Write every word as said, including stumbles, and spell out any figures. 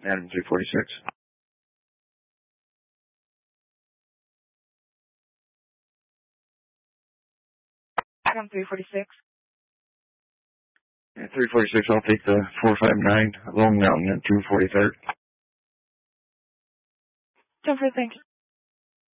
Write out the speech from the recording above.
Adam three forty-six. Adam three forty-six. Yeah, three forty-six, I'll take the four five nine, Long Mountain at two forty-third. Jumper, thanks.